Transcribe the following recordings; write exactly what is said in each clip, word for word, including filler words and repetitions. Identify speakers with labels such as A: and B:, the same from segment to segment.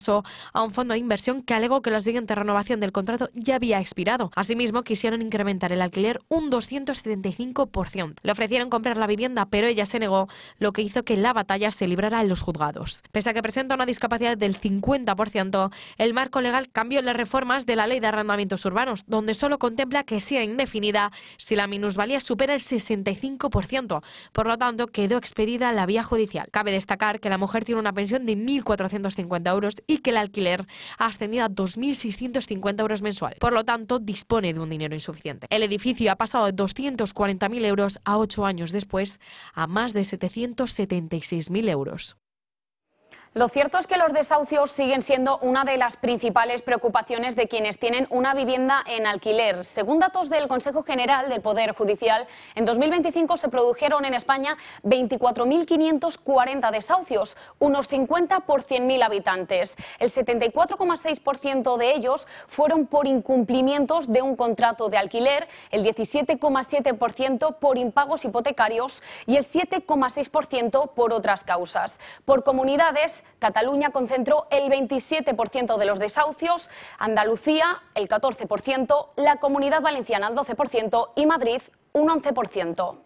A: a un fondo de inversión que alegó que la siguiente renovación del contrato ya había expirado. Asimismo, quisieron incrementar el alquiler un doscientos setenta y cinco por ciento. Le ofrecieron comprar la vivienda, pero ella se negó, lo que hizo que la batalla se librara en los juzgados. Pese a que presenta una discapacidad del cincuenta por ciento, el marco legal cambió en las reformas de la Ley de Arrendamientos Urbanos, donde solo contempla que sea indefinida si la minusvalía supera el sesenta y cinco por ciento. Por lo tanto, quedó expedida la vía judicial. Cabe destacar que la mujer tiene una pensión de mil cuatrocientos cincuenta euros y que el alquiler ha ascendido a dos mil seiscientos cincuenta euros mensual. Por lo tanto, dispone de un dinero insuficiente. El edificio ha pasado de doscientos cuarenta mil euros a ocho años después a más de setecientos setenta y seis mil euros.
B: Lo cierto es que los desahucios siguen siendo una de las principales preocupaciones de quienes tienen una vivienda en alquiler. Según datos del Consejo General del Poder Judicial, en dos mil veinticinco se produjeron en España veinticuatro mil quinientos cuarenta desahucios, unos cincuenta por cien mil habitantes. El setenta y cuatro coma seis por ciento de ellos fueron por incumplimientos de un contrato de alquiler, el diecisiete coma siete por ciento por impagos hipotecarios y el siete coma seis por ciento por otras causas. Por comunidades, Cataluña concentró el veintisiete por ciento de los desahucios, Andalucía el catorce por ciento, la Comunidad Valenciana el doce por ciento y Madrid un once por ciento.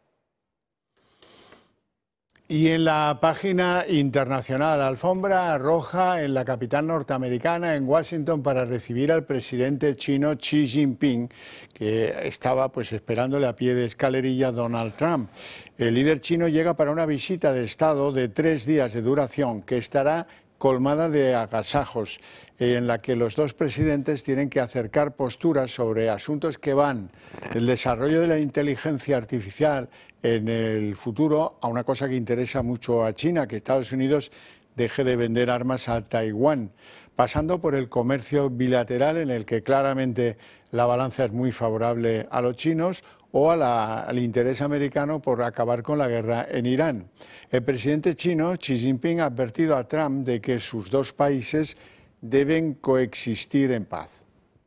C: Y en la página internacional, alfombra roja en la capital norteamericana, en Washington, para recibir al presidente chino Xi Jinping, que estaba pues esperándole a pie de escalerilla Donald Trump. El líder chino llega para una visita de Estado de tres días de duración, que estará colmada de agasajos, en la que los dos presidentes tienen que acercar posturas sobre asuntos que van del desarrollo de la inteligencia artificial en el futuro a una cosa que interesa mucho a China, que Estados Unidos deje de vender armas a Taiwán, pasando por el comercio bilateral, en el que claramente la balanza es muy favorable a los chinos, o a la, al interés americano por acabar con la guerra en Irán. El presidente chino, Xi Jinping, ha advertido a Trump de que sus dos países deben coexistir en paz.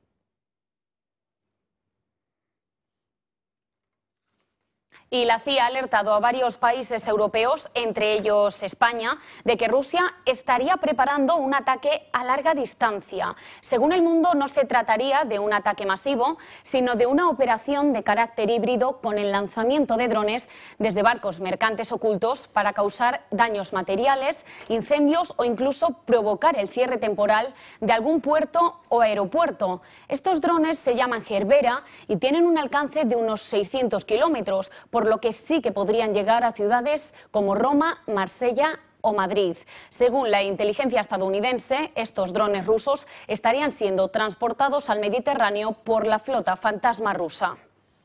B: Y la C I A ha alertado a varios países europeos, entre ellos España, de que Rusia estaría preparando un ataque a larga distancia. Según El Mundo, no se trataría de un ataque masivo, sino de una operación de carácter híbrido con el lanzamiento de drones desde barcos mercantes ocultos para causar daños materiales, incendios o incluso provocar el cierre temporal de algún puerto o aeropuerto. Estos drones se llaman Gerbera y tienen un alcance de unos seiscientos kilómetros, por lo que sí que podrían llegar a ciudades como Roma, Marsella o Madrid. Según la inteligencia estadounidense, estos drones rusos estarían siendo transportados al Mediterráneo por la flota fantasma rusa.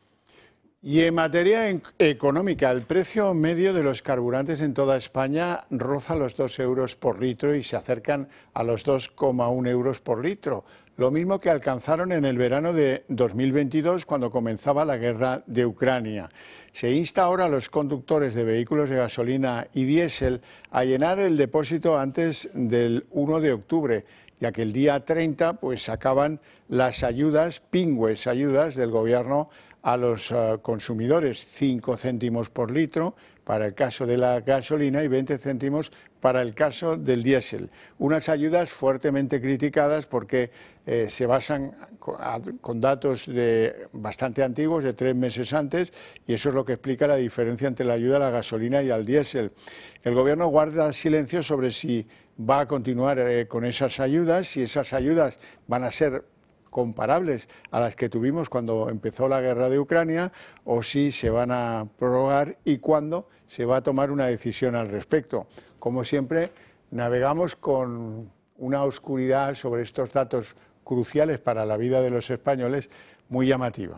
C: Y en materia económica, el precio medio de los carburantes en toda España roza los dos euros por litro y se acercan a los dos coma uno euros por litro. Lo mismo que alcanzaron en el verano de dos mil veintidós, cuando comenzaba la guerra de Ucrania. Se insta ahora a los conductores de vehículos de gasolina y diésel a llenar el depósito antes del uno de octubre, ya que el día treinta pues acaban las ayudas, pingües ayudas del Gobierno a los uh, consumidores, cinco céntimos por litro para el caso de la gasolina y veinte céntimos para el caso del diésel. Unas ayudas fuertemente criticadas porque eh, se basan con datos de, bastante antiguos, de tres meses antes, y eso es lo que explica la diferencia entre la ayuda a la gasolina y al diésel. El Gobierno guarda silencio sobre si va a continuar eh, con esas ayudas, si esas ayudas van a ser comparables a las que tuvimos cuando empezó la guerra de Ucrania, o si se van a prorrogar y cuándo se va a tomar una decisión al respecto. Como siempre, navegamos con una oscuridad sobre estos datos cruciales para la vida de los españoles muy llamativa.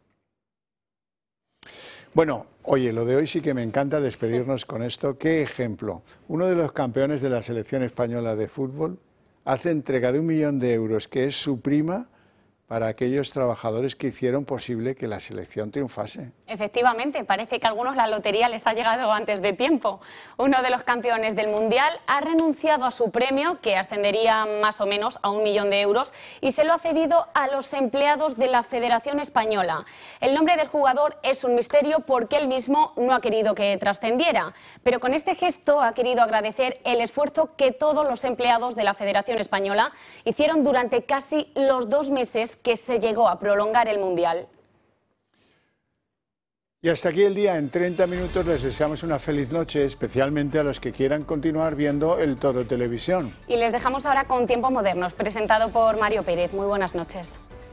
C: Bueno, oye, lo de hoy sí que me encanta despedirnos con esto. ¿Qué ejemplo? Uno de los campeones de la selección española de fútbol hace entrega de un millón de euros, que es su prima, para aquellos trabajadores que hicieron posible que la selección triunfase.
B: Efectivamente, parece que a algunos la lotería les ha llegado antes de tiempo. Uno de los campeones del Mundial ha renunciado a su premio, que ascendería más o menos a un millón de euros, y se lo ha cedido a los empleados de la Federación Española. El nombre del jugador es un misterio porque él mismo no ha querido que trascendiera, pero con este gesto ha querido agradecer el esfuerzo que todos los empleados de la Federación Española hicieron durante casi los dos meses que se llegó a prolongar el Mundial.
C: Y hasta aquí el día. En treinta minutos les deseamos una feliz noche, especialmente a los que quieran continuar viendo el Toro Televisión.
B: Y les dejamos ahora con Tiempo Modernos, presentado por Mario Pérez. Muy buenas noches.